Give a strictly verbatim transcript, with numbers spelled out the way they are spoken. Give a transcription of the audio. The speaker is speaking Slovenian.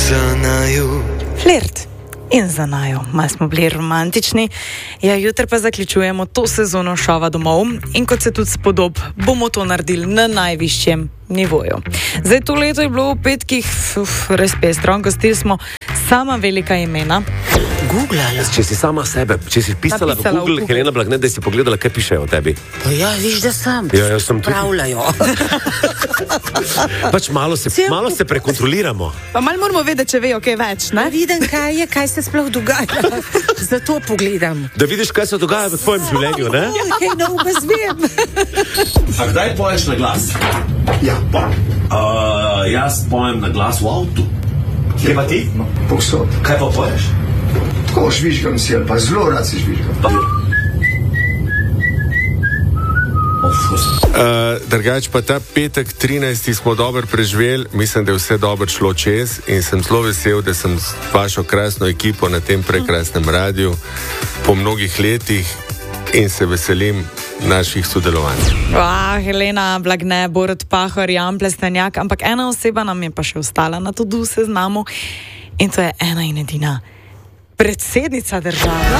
za naju. Flirt. In za najo, malo smo bili romantični. Ja, jutri pa zaključujemo to sezono šova domov in kot se tudi spodob, bomo to naredili na najvišjem nivoju. Zdaj, to leto je bilo v petkih uf, res pestro, gostili smo sama velika imena. Googlala. Če si sama sebe, če si pisala, pisala v Google, v Helena Blagne, da si pogledala, kaj pišejo o tebi. Pa ja, viš, da sam. Ja, jaz sem tudi. Pravljajo. Pač malo se, malo se prekontroliramo. Pa malo moramo vedeti, če vejo kaj več, ne? Da vidim, kaj je, kaj se sploh dogaja. Zato pogledam. Da vidiš, kaj se dogaja v tvojem življenju, ne? Ja, kaj novega zvem. A kdaj poješ na glas? Ja, pojem. Uh, jaz pojem na glas v avtu. Kje pa ti? No, povsod. Kaj pa poješ? Tako žvižgam si, ali pa zelo rad si žvižgam. Uh, drugač pa ta petek trinajsti smo dobro preživeli, mislim, da je vse dobro šlo čez in sem zelo vesel, da sem s vašo krasno ekipo na tem prekrasnem radiju po mnogih letih in se veselim naših sodelovanj. Ah, Helena Blagne, Borut Pahor, Jan Plestenjak, ampak ena oseba nam je pa še ostala na to seznamu in to je ena in edina predsednica države.